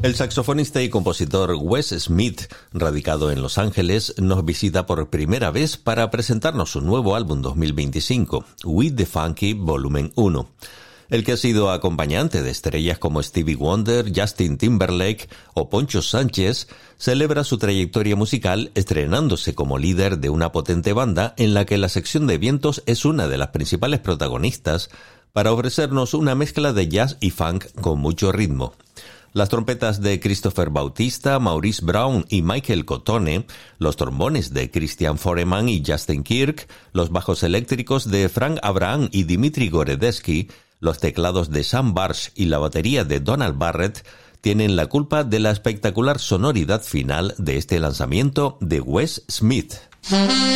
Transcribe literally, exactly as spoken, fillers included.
El saxofonista y compositor Wes Smith, radicado en Los Ángeles, nos visita por primera vez para presentarnos su nuevo álbum dos mil veinticinco, With the Funky Volumen uno. El que ha sido acompañante de estrellas como Stevie Wonder, Justin Timberlake o Poncho Sánchez, celebra su trayectoria musical estrenándose como líder de una potente banda en la que la sección de vientos es una de las principales protagonistas para ofrecernos una mezcla de jazz y funk con mucho ritmo. Las trompetas de Christopher Bautista, Maurice Brown y Michael Cotone, los trombones de Christian Foreman y Justin Kirk, los bajos eléctricos de Frank Abraham y Dimitri Goredeski, los teclados de Sam Barsh y la batería de Donald Barrett tienen la culpa de la espectacular sonoridad final de este lanzamiento de Wes Smith.